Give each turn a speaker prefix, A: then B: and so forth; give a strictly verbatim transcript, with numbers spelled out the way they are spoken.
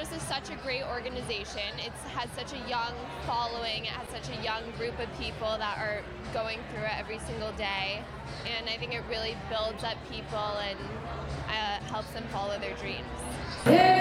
A: just a, such a great organization. It has such a young following. It has such a young group of people that are going through it every single day. And I think it really builds up people and uh, helps them follow their dreams.